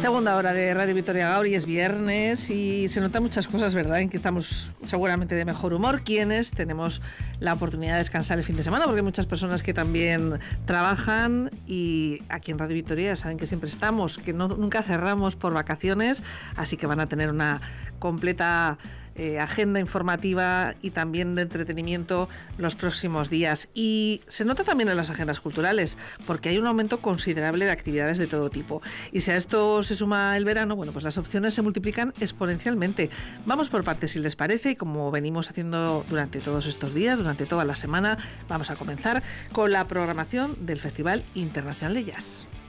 Segunda hora de Radio Vitoria Gaur y es viernes y se notan muchas cosas, ¿verdad? En que estamos seguramente de mejor humor, quienes tenemos la oportunidad de descansar el fin de semana, porque hay muchas personas que también trabajan y aquí en Radio Vitoria saben que siempre estamos, que nunca cerramos por vacaciones, así que van a tener una completa agenda informativa y también de entretenimiento los próximos días. Y se nota también en las agendas culturales, porque hay un aumento considerable de actividades de todo tipo. Y si a esto se suma el verano, bueno, pues las opciones se multiplican exponencialmente. Vamos por partes, si les parece, y como venimos haciendo durante todos estos días, durante toda la semana, vamos a comenzar con la programación del Festival Internacional de Jazz.